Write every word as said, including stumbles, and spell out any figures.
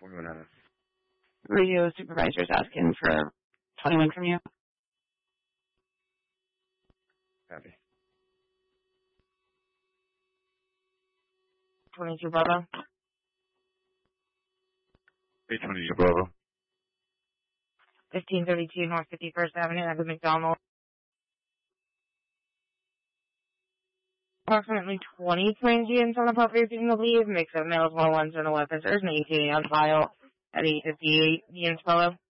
forty-one hours. Radio supervisor's asking for twenty-one from you. Copy. twenty-two Bravo. eight twenty-two Bravo. fifteen thirty-two North fifty-first Avenue, at the McDonald's. Approximately twenty transients on the property seeking to leave. Mix of males, one ones, and a weapons. There's an E T A on file at eight fifty-eight. Ian Spello.